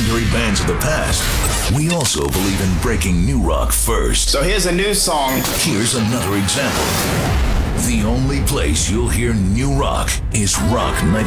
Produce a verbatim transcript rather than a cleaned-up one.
legendary bands of the past, we also believe in breaking new rock first. So here's a new song. Here's another example. The only place you'll hear new rock is Rock ninety-five.